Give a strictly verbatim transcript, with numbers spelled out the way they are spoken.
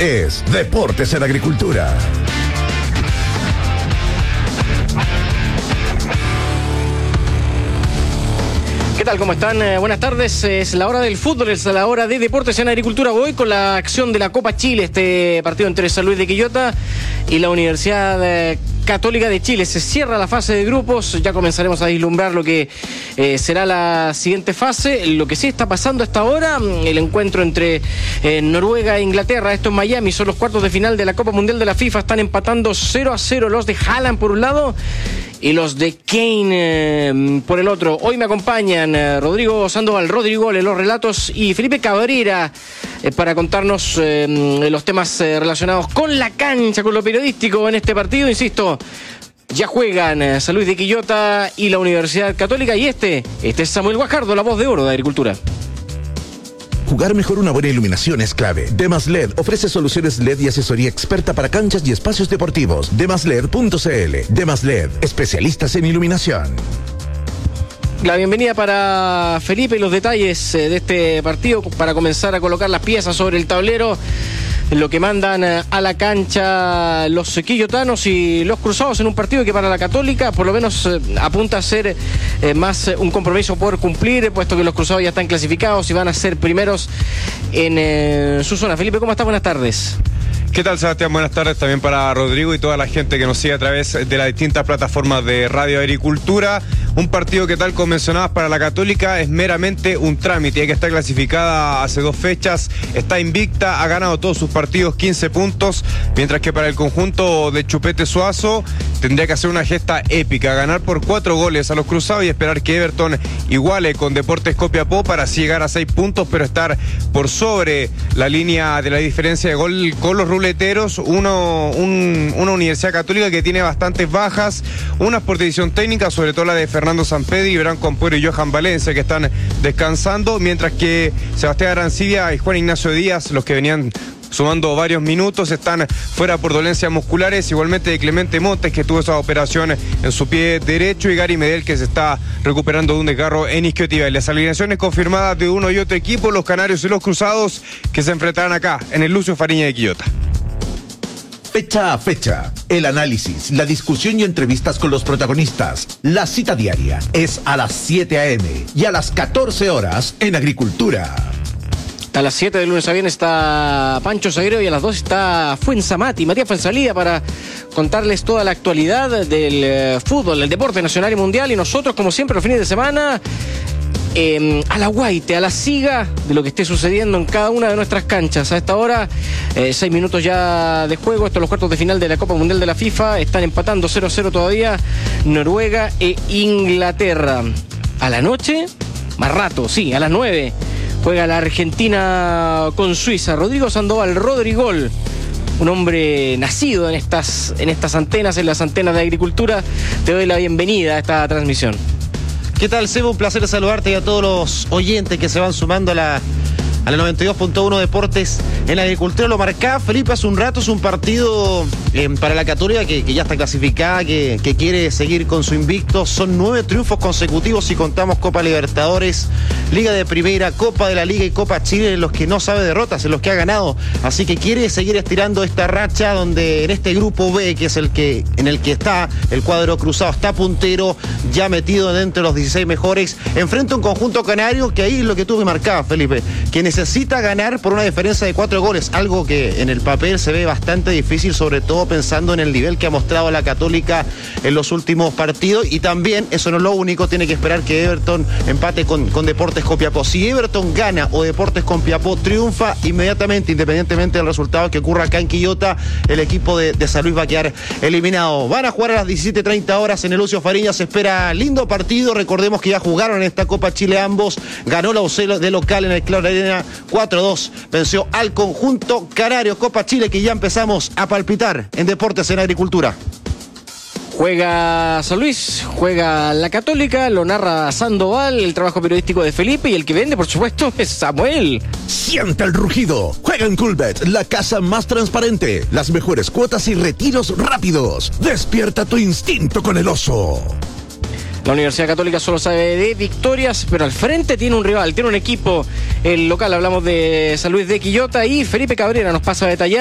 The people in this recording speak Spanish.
es Deportes en Agricultura. ¿Qué tal? ¿Cómo están? Eh, buenas tardes. Es la hora del fútbol, es la hora de Deportes en Agricultura. Voy con la acción de la Copa Chile, este partido entre San Luis de Quillota y la Universidad eh, Católica de Chile. Se cierra la fase de grupos, ya comenzaremos a vislumbrar lo que eh, será la siguiente fase. Lo que sí está pasando hasta ahora, el encuentro entre eh, Noruega e Inglaterra, esto en Miami, son los cuartos de final de la Copa Mundial de la FIFA, están empatando cero a cero los de Haaland por un lado y los de Kane eh, por el otro. Hoy me acompañan eh, Rodrigo Sandoval, Rodrigo en los relatos y Felipe Cabrera eh, para contarnos eh, los temas eh, relacionados con la cancha, con lo periodístico en este partido. Insisto, ya juegan eh, San Luis de Quillota y la Universidad Católica y este, este es Samuel Guajardo, la voz de oro de Agricultura. Jugar mejor una buena iluminación es clave. Demas L E D ofrece soluciones L E D y asesoría experta para canchas y espacios deportivos. demas led punto c l. Demas L E D, especialistas en iluminación. La bienvenida para Felipe y los detalles de este partido para comenzar a colocar las piezas sobre el tablero. Lo que mandan a la cancha los quillotanos y los cruzados en un partido que para la Católica por lo menos eh, apunta a ser eh, más un compromiso por cumplir, puesto que los cruzados ya están clasificados y van a ser primeros en eh, su zona. Felipe, ¿cómo estás? Buenas tardes. ¿Qué tal, Sebastián? Buenas tardes también para Rodrigo y toda la gente que nos sigue a través de las distintas plataformas de Radio Agricultura. Un partido que, tal como mencionabas, para la Católica es meramente un trámite, ya que está clasificada hace dos fechas, está invicta, ha ganado todos sus partidos, quince puntos, mientras que para el conjunto de Chupete Suazo tendría que hacer una gesta épica, ganar por cuatro goles a los cruzados y esperar que Everton iguale con Deportes Copiapó para así llegar a seis puntos, pero estar por sobre la línea de la diferencia de gol con los ruleteros. Uno, un, una Universidad Católica que tiene bastantes bajas, unas por decisión técnica, sobre todo la de Fernando Sampedri, Branco Ampuero y Johan Valencia, que están descansando, mientras que Sebastián Arancibia y Juan Ignacio Díaz, los que venían sumando varios minutos, están fuera por dolencias musculares, igualmente de Clemente Montes, que tuvo esa operación en su pie derecho, y Gary Medel, que se está recuperando de un desgarro en isquiotibial. Las alineaciones confirmadas de uno y otro equipo, los canarios y los cruzados, que se enfrentarán acá en el Lucio Fariña de Quillota. Fecha a fecha, el análisis, la discusión y entrevistas con los protagonistas. La cita diaria es a las siete a eme y a las catorce horas en Agricultura. A las siete de lunes a viernes está Pancho Zaguero y a las dos está Fuenzamati, Matías Fuenzalía, para contarles toda la actualidad del eh, fútbol, del deporte nacional y mundial. Y nosotros, como siempre, los fines de semana, eh, a la guaite, a la siga de lo que esté sucediendo en cada una de nuestras canchas. A esta hora, eh, seis minutos ya de juego. Estos son los cuartos de final de la Copa Mundial de la FIFA. Están empatando cero a cero todavía Noruega e Inglaterra. A la noche, más rato, sí, a las nueve. Juega la Argentina con Suiza. Rodrigo Sandoval, Rodrigol, un hombre nacido en estas, en estas antenas, en las antenas de Agricultura. Te doy la bienvenida a esta transmisión. ¿Qué tal, Sebo? Un placer saludarte y a todos los oyentes que se van sumando a la, a la noventa y dos punto uno Deportes en la Agricultura. Lo marcaba Felipe hace un rato, es un partido eh, para la Católica que, que ya está clasificada, que, que quiere seguir con su invicto. Son nueve triunfos consecutivos si contamos Copa Libertadores, Liga de Primera, Copa de la Liga y Copa Chile, en los que no sabe derrotas, en los que ha ganado. Así que quiere seguir estirando esta racha, donde en este grupo B, que es el que en el que está el cuadro cruzado, está puntero, ya metido dentro de los dieciséis mejores. Enfrenta un conjunto canario que ahí es lo que tú me marcabas, Felipe, que necesita ganar por una diferencia de cuatro goles, algo que en el papel se ve bastante difícil, sobre todo pensando en el nivel que ha mostrado la Católica en los últimos partidos. Y también, eso no es lo único, tiene que esperar que Everton empate con, con Deportes Copiapó. Si Everton gana o Deportes Copiapó triunfa, inmediatamente, independientemente del resultado que ocurra acá en Quillota, el equipo de, de San Luis va a quedar eliminado. Van a jugar a las diecisiete treinta horas en el Lucio Fariña. Se espera lindo partido. Recordemos que ya jugaron en esta Copa Chile ambos. Ganó la U C L de local en el Claro Arena cuatro a dos. Venció al conjunto canario. Copa Chile que ya empezamos a palpitar en Deportes en Agricultura. Juega San Luis, juega la Católica, lo narra Sandoval, el trabajo periodístico de Felipe, y el que vende, por supuesto, es Samuel. Siente el rugido. Juega en Coolbet, la casa más transparente, las mejores cuotas y retiros rápidos. Despierta tu instinto con el oso. La Universidad Católica solo sabe de victorias, pero al frente tiene un rival, tiene un equipo, el local. Hablamos de San Luis de Quillota y Felipe Cabrera nos pasa a detallar